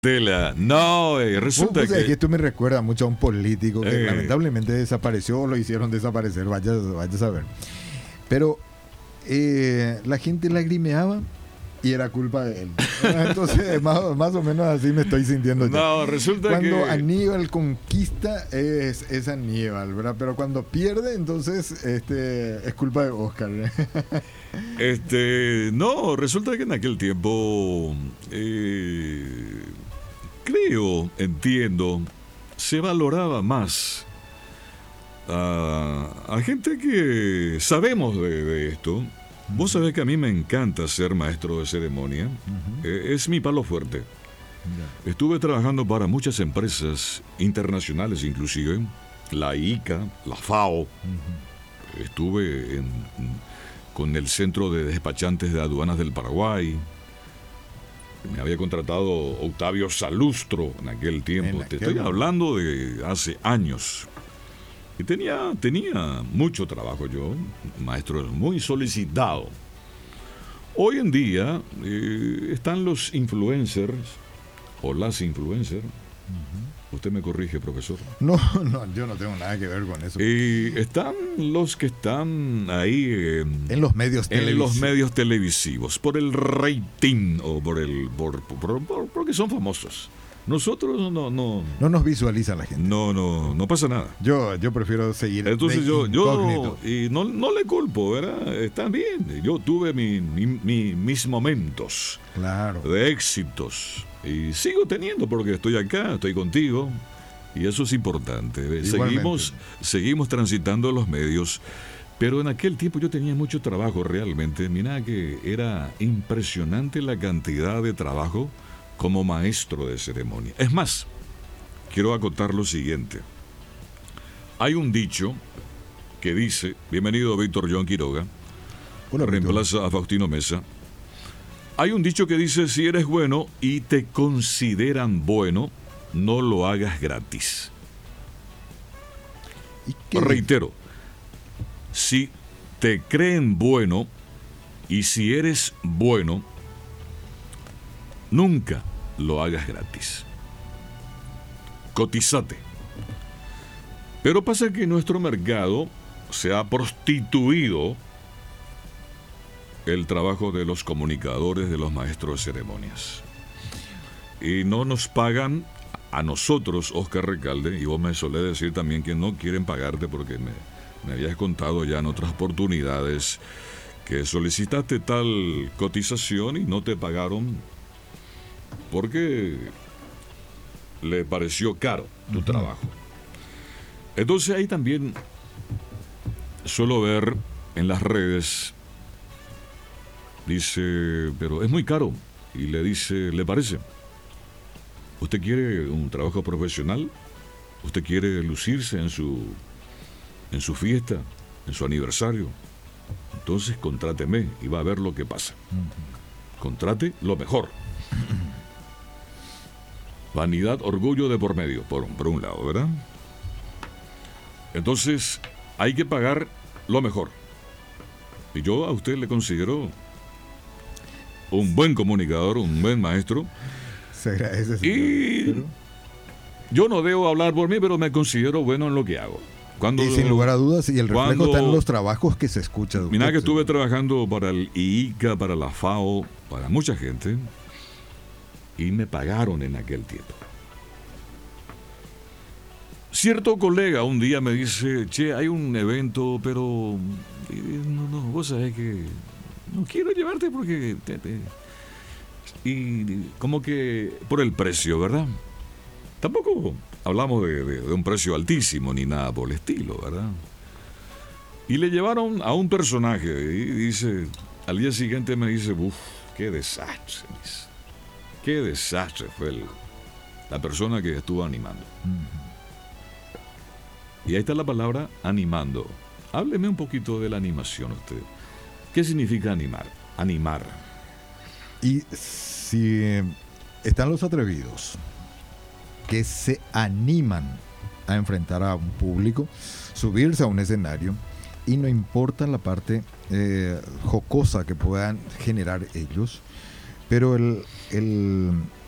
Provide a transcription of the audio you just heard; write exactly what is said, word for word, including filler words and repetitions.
Tela. No, eh, resulta Vos sabés que... que esto me recuerda mucho a un político que Eh. lamentablemente desapareció o lo hicieron desaparecer, vaya, vaya a saber. Pero eh, la gente lagrimeaba y era culpa de él. Entonces, más, más o menos así me estoy sintiendo yo. No, resulta Cuando que... Aníbal conquista es, es Aníbal, ¿verdad? Pero cuando pierde, entonces este, es culpa de Oscar. Este, no, resulta que en aquel tiempo, eh, creo, entiendo, se valoraba más a, a gente que sabemos de, de esto. Vos sabés que a mí me encanta ser maestro de ceremonia. Uh-huh. Eh, es mi palo fuerte. Yeah. Estuve trabajando para muchas empresas internacionales, inclusive la I C A, la FAO. Uh-huh. Estuve en, con el Centro de Despachantes de Aduanas del Paraguay. Me había contratado Octavio Salustro en aquel tiempo. En Te aquel... estoy hablando de hace años. Y tenía, tenía mucho trabajo yo, maestro muy solicitado. Hoy en día eh, están los influencers, o las influencers. Uh-huh. Usted me corrige, profesor. No, no, yo no tengo nada que ver con eso. Y están los que están ahí eh, en los medios televisivos. En los medios televisivos, por el rating o por el por, por, por, porque son famosos. Nosotros no, no no nos visualiza la gente. No, no, no pasa nada. Yo, yo prefiero seguir. Entonces yo, yo y no, no le culpo, ¿verdad? Está bien. Yo tuve mi, mi, mi, mis momentos, claro, de éxitos y sigo teniendo porque estoy acá, estoy contigo y eso es importante. Igualmente. Seguimos, seguimos transitando los medios. Pero en aquel tiempo yo tenía mucho trabajo realmente. Mira que era impresionante la cantidad de trabajo como maestro de ceremonia. Es más, quiero acotar lo siguiente. Hay un dicho que dice, bienvenido Víctor John Quiroga, Hola, reemplaza Víctor. A Faustino Mesa. Hay un dicho que dice, si eres bueno y te consideran bueno, no lo hagas gratis. ¿Y qué? Reitero, si te creen bueno y si eres bueno, nunca lo hagas gratis. Cotizate. Pero pasa que nuestro mercado se ha prostituido el trabajo de los comunicadores, de los maestros de ceremonias. Y no nos pagan a nosotros, Oscar Recalde, y vos me solés decir también que no quieren pagarte porque me, me habías contado ya en otras oportunidades que solicitaste tal cotización y no te pagaron porque le pareció caro tu uh-huh. trabajo. Entonces ahí también suelo ver en las redes, dice, pero es muy caro, y le dice, ¿le parece? ¿Usted quiere un trabajo profesional? ¿Usted quiere lucirse en su, en su fiesta, en su aniversario? Entonces contráteme y va a ver lo que pasa. Uh-huh. Contrate lo mejor. Vanidad, orgullo de por medio, por, por un lado, ¿verdad? Entonces, hay que pagar lo mejor. Y yo a usted le considero un buen comunicador, un buen maestro. Se agradece, señor. Y pero... yo no debo hablar por mí, pero me considero bueno en lo que hago. Cuando, y sin lugar a dudas, y el reflejo cuando, está en los trabajos que se escuchan. Mira que estuve trabajando para el I C A, para la FAO, para mucha gente. Y me pagaron en aquel tiempo. Cierto colega un día me dice, che, hay un evento, pero no, no, vos sabés que no quiero llevarte porque te, te... y como que por el precio, ¿verdad? Tampoco hablamos de, de, de un precio altísimo ni nada por el estilo, ¿verdad? Y le llevaron a un personaje y dice, al día siguiente me dice, uff, qué desastre, dice. Qué desastre fue el, la persona que estuvo animando. Uh-huh. Y ahí está la palabra animando. Hábleme un poquito de la animación usted. ¿Qué significa animar? Animar. Y si están los atrevidos que se animan a enfrentar a un público, subirse a un escenario, y no importa la parte eh, jocosa que puedan generar ellos, pero el, el,